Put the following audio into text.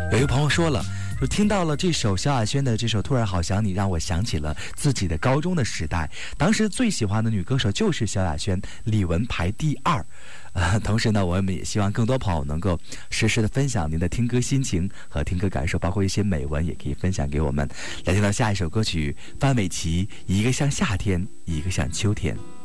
有一个朋友说了，就听到了这首萧亚轩的这首《突然好想你》，让我想起了自己的高中的时代。当时最喜欢的女歌手就是萧亚轩，李玟排第2。同时呢，我们也希望更多朋友能够实时的分享您的听歌心情和听歌感受，包括一些美文也可以分享给我们。来听到下一首歌曲，范玮琪《一个像夏天，一个像秋天》。